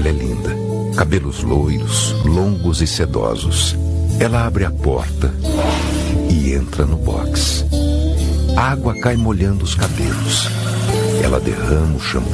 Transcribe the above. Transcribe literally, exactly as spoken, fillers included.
Ela é linda. Cabelos loiros, longos e sedosos. Ela abre a porta e entra no box. A água cai molhando os cabelos. Ela derrama o shampoo